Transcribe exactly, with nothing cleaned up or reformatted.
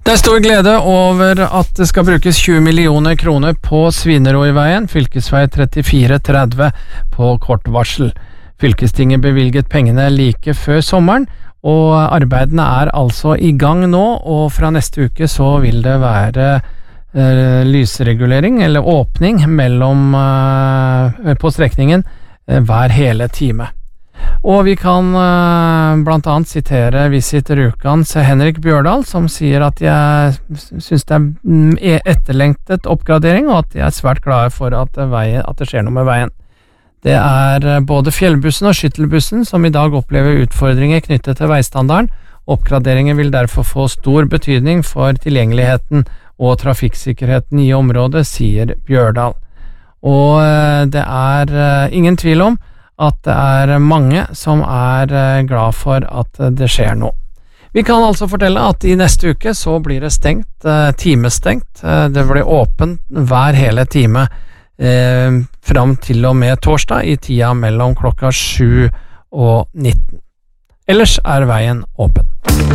Det er stor glede over at det skal brukes tjue millioner kroner på Svineroiveien, fylkesvei trettifire tretti på kort varsel. Fylkestinget bevilget pengene like før sommeren, og arbeidene er altså i gang nå, og fra neste uke så vil det være eh, lysregulering, eller åpning, mellom, eh, på strekningen eh, hver hele time. Og vi kan uh, blant annet sitere Visit Rjukans Henrik Bjørdal, som sier at jeg synes det er etterlengtet oppgradering, og at jeg er svært glad for at, veien, at det skjer noe med veien. Det er både fjellbussen og skyttelbussen som i dag opplever utfordringer knyttet til veistandarden. Oppgraderingen vil derfor få stor betydning for tilgjengeligheten og trafikksikkerheten i området, sier Bjørdal. Og uh, det er uh, ingen tvil om at det er mange som er glad for at det skjer noe. Vi kan altså fortelle at i neste uke så blir det stengt, timestengt. Det blir åpent hver hele time eh, fram til og med torsdag i tida mellom klokka sju og nitten. Ellers er veien åpen.